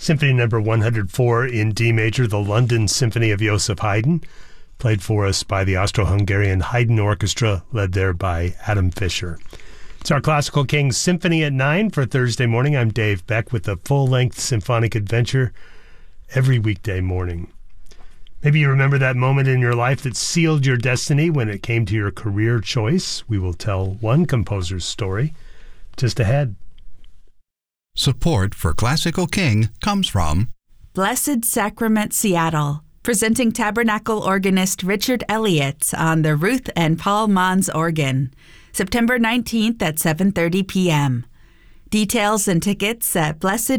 Symphony number 104 in D major, the London Symphony of Joseph Haydn, played for us by the Austro-Hungarian Haydn Orchestra, led there by Adam Fischer. It's our Classical Kings Symphony at 9 for Thursday morning. I'm Dave Beck with a full-length symphonic adventure every weekday morning. Maybe you remember that moment in your life that sealed your destiny when it came to your career choice. We will tell one composer's story just ahead. Support for Classical King comes from Blessed Sacrament Seattle, presenting Tabernacle organist Richard Elliott on the Ruth and Paul Mons organ, September 19th at 7:30 p.m. Details and tickets at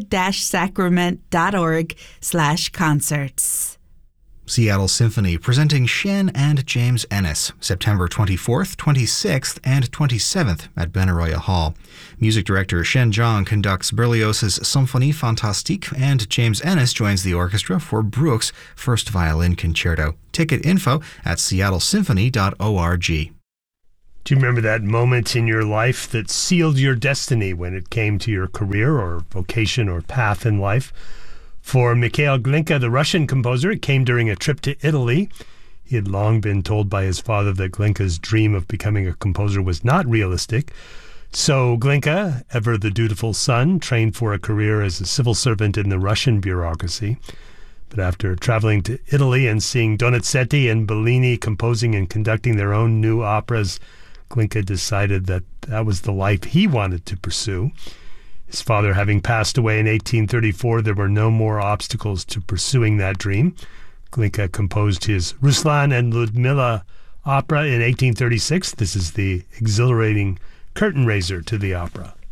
blessed-sacrament.org/concerts. Seattle Symphony presenting Shen and James Ennis, September 24th, 26th, and 27th at Benaroya Hall. Music director Shen Zhang conducts Berlioz's Symphonie Fantastique, and James Ennis joins the orchestra for Bruch's First Violin Concerto. Ticket info at seattlesymphony.org. Do you remember that moment in your life that sealed your destiny when it came to your career or vocation or path in life? For Mikhail Glinka, the Russian composer, it came during a trip to Italy. He had long been told by his father that Glinka's dream of becoming a composer was not realistic. So Glinka, ever the dutiful son, trained for a career as a civil servant in the Russian bureaucracy. But after traveling to Italy and seeing Donizetti and Bellini composing and conducting their own new operas, Glinka decided that that was the life he wanted to pursue. His father having passed away in 1834, there were no more obstacles to pursuing that dream. Glinka composed his Ruslan and Ludmilla opera in 1836. This is the exhilarating curtain raiser to the opera.